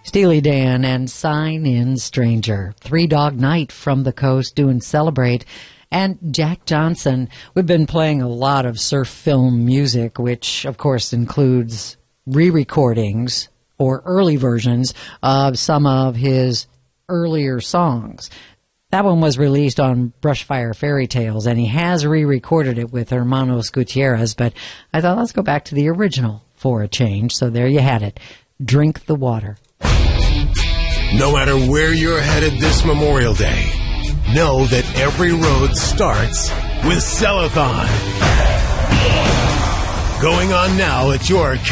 Steely Dan and Sign In Stranger. Three Dog Night from the Coast doing Celebrate. And Jack Johnson. We've been playing a lot of surf film music, which of course includes re-recordings or early versions of some of his earlier songs. That one was released on Brushfire Fairy Tales, and he has re-recorded it with Hermanos Gutierrez, but I thought let's go back to the original for a change. So there you had it. Drink the Water. No matter where you're headed this Memorial Day, know that every road starts with Cellathon. Going on now at your